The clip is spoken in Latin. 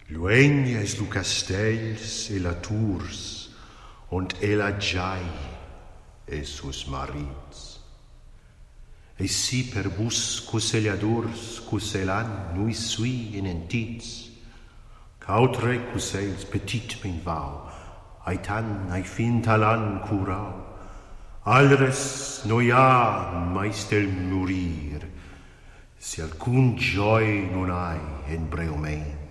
Luegna es lu castells e la tours, und ella giai es sus marits. E si per bus cusselladors cusselan nui sui in entits, cautre cussels petit min vau, aitan ai fin talan curau, alres noia maistel murir, si alcun gioi non hai en breomein.